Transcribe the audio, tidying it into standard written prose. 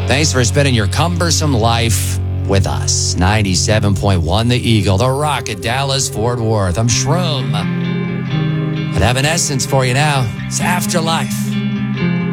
Thanks for spending your cumbersome life with us. 97.1 The Eagle, The Rocket, Dallas, Fort Worth. I'm Shroom. I'd have an essence for you now. It's Afterlife.